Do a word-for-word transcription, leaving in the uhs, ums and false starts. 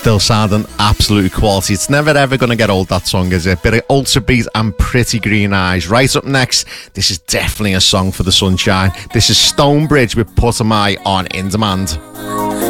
Still sounding absolutely quality. It's never ever going to get old, that song, is it? Bit of Ultra Beat and Pretty Green Eyes. Right up next, this is definitely a song for the sunshine. This is Stonebridge with Put a My on In Demand.